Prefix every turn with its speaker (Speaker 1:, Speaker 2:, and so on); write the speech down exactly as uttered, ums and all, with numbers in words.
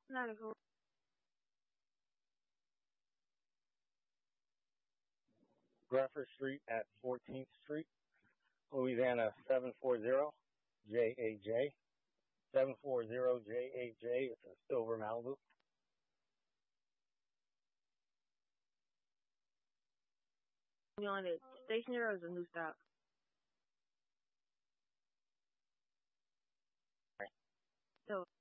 Speaker 1: Not a cool.
Speaker 2: Gruffer Street at fourteenth Street, Louisiana seven four zero J A J. seven four zero J A J. It's a silver Malibu.
Speaker 1: You on it stationary or is it a new stop? So